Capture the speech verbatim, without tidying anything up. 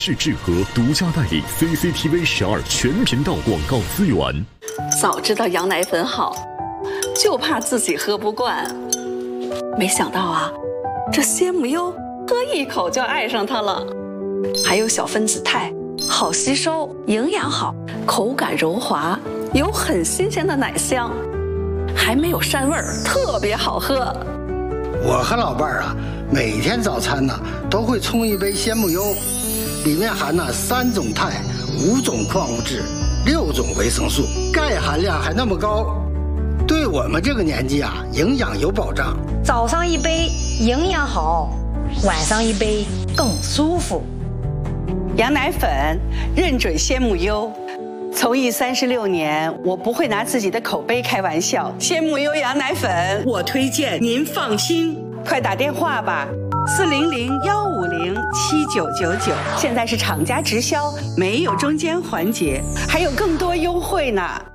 是智和独家代理 C C T V 十二全频道广告资源。 早知道羊奶粉好，就怕自己喝不惯。没想到啊，这鲜母优喝一口就爱上它了。还有小分子肽，好吸收，营养好，口感柔滑，有很新鲜的奶香，还没有膻味儿，特别好喝。 我和老伴儿啊，每天早餐呢都会冲一杯鲜母优。里面含了三种肽、五种矿物质、六种维生素，钙含量还那么高，对我们这个年纪啊，营养有保障。 早上一杯营养好，晚上一杯更舒服。 羊奶粉认准鲜母优，从艺三十六年，我不会拿自己的口碑开玩笑。鲜母优羊奶粉，我推荐，您放心。快打电话吧。四零零幺五零七九九九，现在是厂家直销，没有中间环节，还有更多优惠呢。